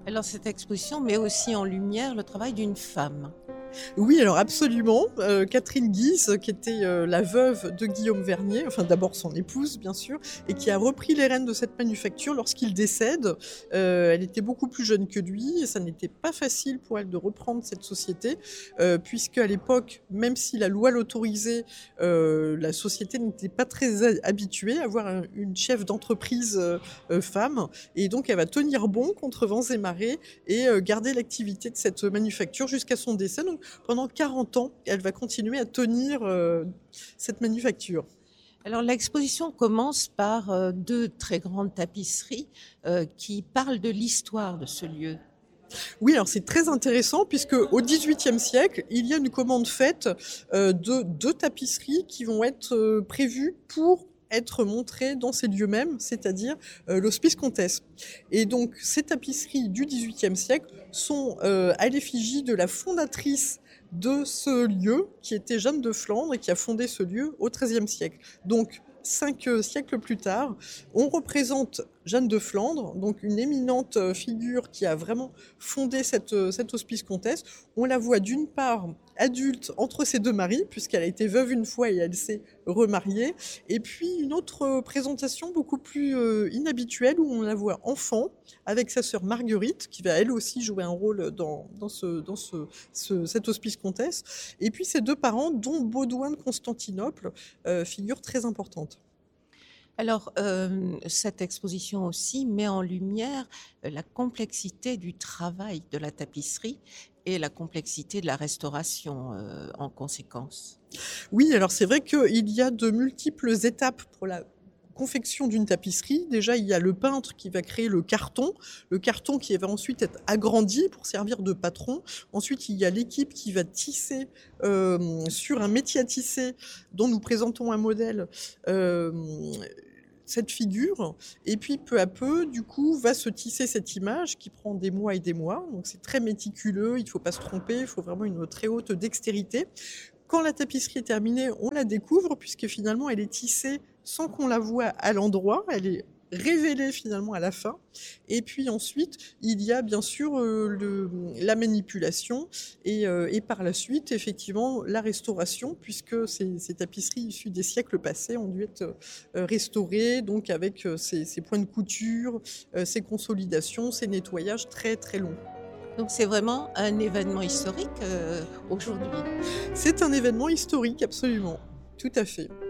Alors cette exposition met aussi en lumière le travail d'une femme. Oui, alors absolument. Catherine Guise, qui était, la veuve de Guillaume Vernier, enfin d'abord son épouse bien sûr, et qui a repris les rênes de cette manufacture lorsqu'il décède. Elle était beaucoup plus jeune que lui et ça n'était pas facile pour elle de reprendre cette société, puisqu'à l'époque, même si la loi l'autorisait, la société n'était pas très habituée à avoir une chef d'entreprise, femme, et donc elle va tenir bon contre vents et marées et garder l'activité de cette manufacture jusqu'à son décès. Donc pendant 40 ans, elle va continuer à tenir cette manufacture. Alors l'exposition commence par deux très grandes tapisseries qui parlent de l'histoire de ce lieu. Oui, alors c'est très intéressant puisque au XVIIIe siècle, il y a une commande faite de deux tapisseries qui vont être prévues pour être montrées dans ces lieux mêmes, c'est-à-dire l'Hospice Comtesse. Et donc ces tapisseries du XVIIIe siècle sont à l'effigie de la fondatrice de ce lieu, qui était Jeanne de Flandre et qui a fondé ce lieu au XIIIe siècle. Donc 5 siècles plus tard, on représente Jeanne de Flandre, donc une éminente figure qui a vraiment fondé cet hospice comtesse. On la voit d'une part adulte entre ses deux maris, puisqu'elle a été veuve une fois et elle s'est remariée, et puis une autre présentation beaucoup plus inhabituelle où on la voit enfant avec sa sœur Marguerite, qui va elle aussi jouer un rôle dans cet hospice comtesse, et puis ses deux parents, dont Baudouin de Constantinople, figure très importante. Alors cette exposition aussi met en lumière la complexité du travail de la tapisserie et la complexité de la restauration en conséquence. Oui, alors c'est vrai qu'il y a de multiples étapes pour la confection d'une tapisserie. Déjà, il y a le peintre qui va créer le carton qui va ensuite être agrandi pour servir de patron. Ensuite, il y a l'équipe qui va tisser sur un métier à tisser dont nous présentons un modèle. Cette figure, et puis peu à peu, du coup, va se tisser cette image qui prend des mois et des mois. Donc c'est très méticuleux, il ne faut pas se tromper, il faut vraiment une très haute dextérité. Quand la tapisserie est terminée, on la découvre puisque finalement elle est tissée sans qu'on la voie à l'endroit, elle est révélée finalement à la fin. Et puis ensuite, il y a bien sûr la manipulation et par la suite, effectivement, la restauration, puisque ces tapisseries issues des siècles passés ont dû être restaurées, donc avec ces points de couture, ces consolidations, ces nettoyages très très longs. Donc c'est vraiment un événement historique aujourd'hui. C'est un événement historique, absolument, tout à fait.